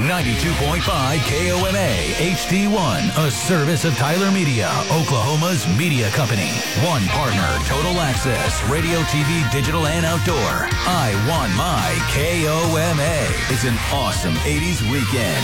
92.5 KOMA HD1, a service of Tyler Media, Oklahoma's media company. One partner, Total Access, radio, TV, digital, and outdoor. I want my KOMA. It's an awesome 80s weekend.